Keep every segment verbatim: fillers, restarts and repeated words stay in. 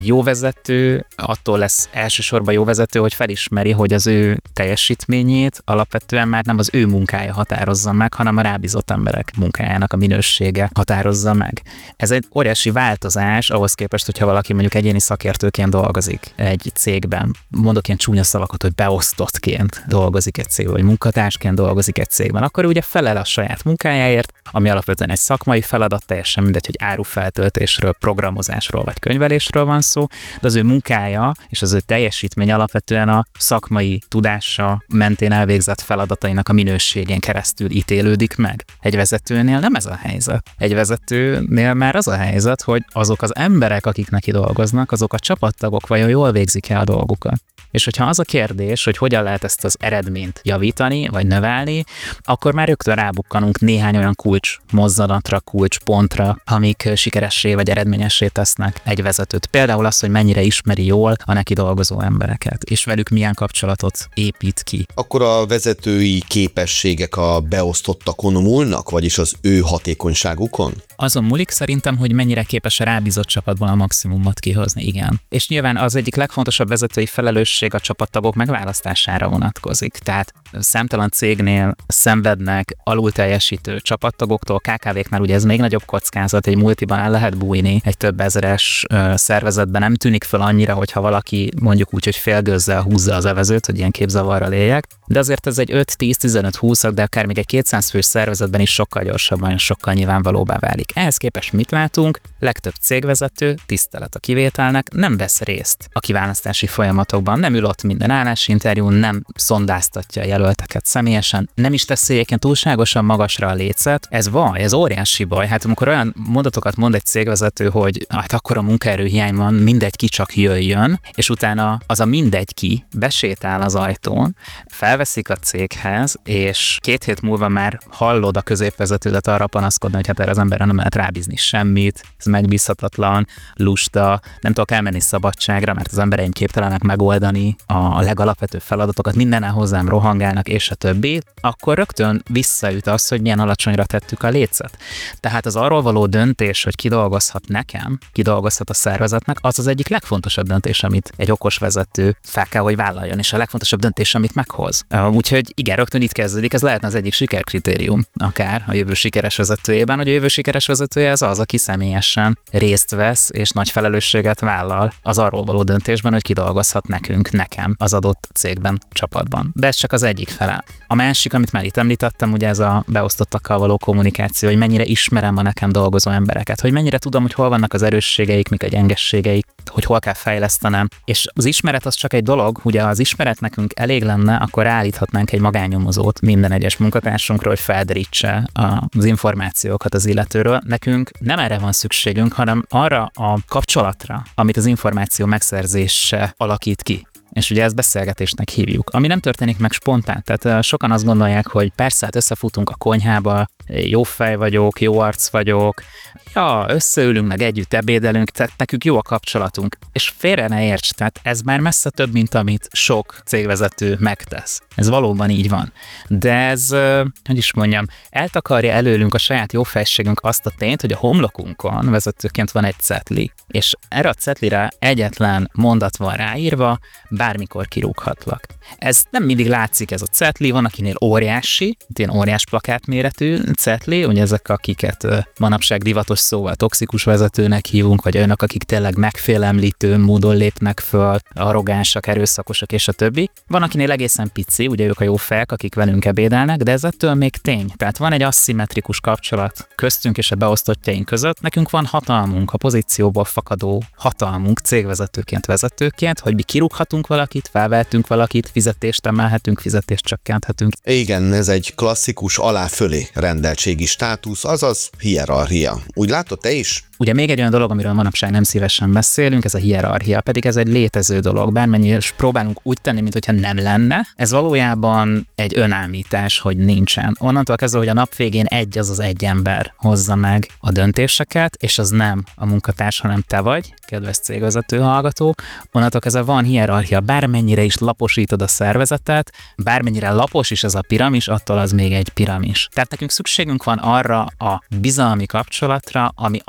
Jó vezető attól lesz elsősorban jó vezető, hogy felismeri, hogy az ő teljesítményét alapvetően már nem az ő munkája határozza meg, hanem a rábízott emberek munkájának a minősége határozza meg. Ez egy óriási változás ahhoz képest, hogyha valaki mondjuk egyéni szakértőként dolgozik egy cégben. Mondok ilyen csúnya szavakat, hogy beosztottként dolgozik egy cégben, vagy munkatársként dolgozik egy cégben. Akkor ugye felel a saját munkájáért, ami alapvetően egy szakmai feladat, teljesen mindegy, hogy árufeltöltésről, programozásról vagy könyvelésről van szó, de az ő munkája és az ő teljesítmény alapvetően a szakmai tudása mentén elvégzett feladatainak a minőségén keresztül ítélődik meg. Egy vezetőnél nem ez a helyzet. Egy vezetőnél már az a helyzet, hogy azok az emberek, akik neki dolgoznak, azok a csapattagok vajon jól végzik el a dolgukat. És hogyha az a kérdés, hogy hogyan lehet ezt az eredményt javítani, vagy növelni, akkor már rögtön rábukkanunk néhány olyan kulcs mozzanatra, kulcs pontra, amik sikeressé vagy eredményessé tesznek egy vezetőt. Például az, hogy mennyire ismeri jól a neki dolgozó embereket, és velük milyen kapcsolatot épít ki. Akkor a vezetői képességek a beosztottakon múlnak, vagyis az ő hatékonyságukon? Azon múlik szerintem, hogy mennyire képes a rábízott csapatból a maximumot kihozni, igen. És nyilván az egyik legfontosabb vezetői felelősség a csapattagok megválasztására vonatkozik. Tehát számtalan cégnél szenvednek alulteljesítő csapattagoktól, ká ká véknál ugye ez még nagyobb kockázat, egy multiban el lehet bújni, egy több ezeres szervezetben nem tűnik föl annyira, hogyha valaki mondjuk úgy, hogy félgőzzel húzza az evezőt, hogy ilyen képzavarral éljek, de azért ez egy öt, tíz, tizenöt, húsz, de akár még egy kétszáz fős szervezetben is sokkal gyorsabban, sokkal nyilvánvalóbbá válik. Ehhez képest mit látunk? Legtöbb cégvezető, tisztelet a kivételnek, nem vesz részt a kiválasztási folyamatokban, nem ül ott minden állásinterjún, nem szondáztatja a jelölteket személyesen, nem is teszi egyébként túlságosan magasra a lécet. Ez baj, ez óriási baj. Hát amikor olyan mondatokat mond egy cégvezető, hogy hát akkor a munkaerőhiány van, mindegy ki csak jöjjön, és utána az a mindegy ki besétál az ajtón, felveszik a céghez, és két hét múlva már hallod a középvezetődet arra panaszkodni, hogy hát erre az emberre nem lehet rábízni semmit, ez megbízhatatlan, lusta, nem tudok elmenni szabadságra, mert az embereim képtelenek megoldani a legalapvetőbb feladatokat, mindennel hozzám rohangálnak, és a többi, akkor rögtön visszaüt az, hogy milyen alacsonyra tettük a lécet. Tehát az arról való döntés, hogy ki dolgozhat nekem, ki dolgozhat a szervezetnek, az az egyik legfontosabb döntés, amit egy okos vezető fel kell, hogy vállaljon, és a legfontosabb döntés, amit meghoz. Úgyhogy igen, rögtön itt kezdődik, ez lehetne az egyik sikerkritérium, akár a jövő sikeres vezetőjében, hogy a jövő sikeres vezetője az az, aki személyesen részt vesz, és nagy felelősséget vállal az arról való döntésben, hogy ki dolgozhat nekünk, nekem az adott cégben, csapatban. De ez csak az egyik fele. A másik, amit már itt említettem, ugye ez a beosztottakkal való kommunikáció, hogy mennyire ismerem a nekem dolgozó embereket, hogy mennyire tudom, hogy hol vannak az erősségeik, mik a gyengességeik, hogy hol kell fejlesztenem. És az ismeret az csak egy dolog, ugye az ismeret nekünk elég lenne, akkor állíthatnánk egy magánnyomozót minden egyes munkatársunkról, hogy felderítse az információkat az illetőről. Nekünk nem erre van szükségünk, hanem arra a kapcsolatra, amit az információ megszerzése alakít ki. És ugye ezt beszélgetésnek hívjuk, ami nem történik meg spontán. Tehát sokan azt gondolják, hogy persze, hát összefutunk a konyhába, jó fej vagyok, jó arc vagyok, ja, összeülünk, meg együtt ebédelünk, tehát nekünk jó a kapcsolatunk. És félre ne érts, tehát ez már messze több, mint amit sok cégvezető megtesz. Ez valóban így van. De ez, hogy is mondjam, eltakarja előlünk a saját jófejségünk azt a tényt, hogy a homlokunkon vezetőként van egy cetli. És erre a cetlire egyetlen mondat van ráírva, bármikor kirúghatlak. Ez nem mindig látszik, ez a cetli, van akinél óriási, ilyen óriás plakátméretű cetli, ugye ezek, akiket manapság divatos szóval toxikus vezetőnek hívunk, vagy olyanok, akik tényleg megfélemlítő módon lépnek föl, arrogánsak, erőszakosak és a többi. Van akinél egészen pici, ugye ők a jó fejek, akik velünk ebédelnek, de ez ettől még tény. Tehát van egy aszimmetrikus kapcsolat köztünk és a beosztottjaink között. Nekünk van hatalmunk, a pozícióból fakadó hatalmunk cégvezetőként, vezetőként, hogy mi kirúghatunk valakit, felvehetünk valakit, fizetést emelhetünk, fizetést csökkenthetünk. Igen, ez egy klasszikus alá-fölé rendeltségi státusz, azaz hierarchia. Úgy látod te is? Ugye még egy olyan dolog, amiről manapság nem szívesen beszélünk, ez a hierarchia, pedig ez egy létező dolog, bármennyire is próbálunk úgy tenni, mintha nem lenne. Ez valójában egy önállítás, hogy nincsen. Onnantól kezdve, hogy a nap végén egy az az egy ember hozza meg a döntéseket, és az nem a munkatárs, hanem te vagy, kedves cégvezető hallgató. Onnantól kezdve van hierarchia, bármennyire is laposítod a szervezetet, bármennyire lapos is ez a piramis, attól az még egy piramis. Tehát nekünk szükségünk van arra a bizalmi kapcsolatra, ami azáltal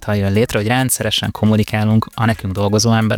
jön létre, hogy rendszeresen kommunikálunk a nekünk dolgozó emberekkel,